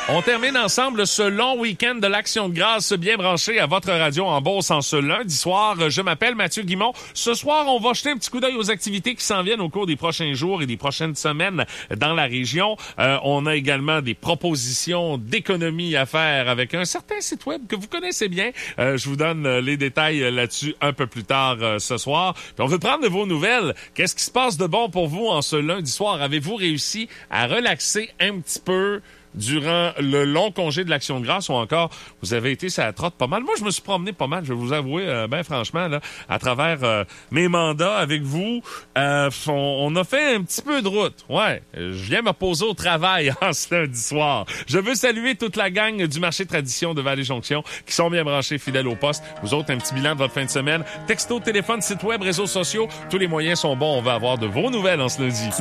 On termine ensemble ce long week-end de l'Action de grâce bien branché à votre radio en Beauce en ce lundi soir. Je m'appelle Mathieu Guimont. Ce soir, on va jeter un petit coup d'œil aux activités qui s'en viennent au cours des prochains jours et des prochaines semaines dans la région. On a également des propositions d'économie à faire avec un certain site web que vous connaissez bien. Je vous donne les détails là-dessus un peu plus tard ce soir. Puis on veut prendre de vos nouvelles. Qu'est-ce qui se passe de bon pour vous en ce lundi soir? Avez-vous réussi à relaxer un petit peu durant le long congé de l'Action de grâce ou encore vous avez été sur la trotte pas mal? Moi, je me suis promené pas mal, je vais vous avouer, ben franchement, là, à travers mes mandats avec vous. On a fait un petit peu de route. Ouais, je viens me reposer au travail en ce lundi soir. Je veux saluer toute la gang du marché Tradition de Vallée-Jonction qui sont bien branchés, fidèles au poste. Vous autres, un petit bilan de votre fin de semaine. Texto, téléphone, site web, réseaux sociaux, tous les moyens sont bons. On va avoir de vos nouvelles en ce lundi.